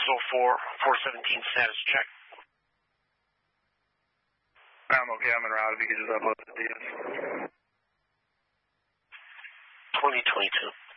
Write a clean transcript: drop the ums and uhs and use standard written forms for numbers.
Bristol 417 status check. I'm okay, I'm en route if you could just upload the DS. 2022.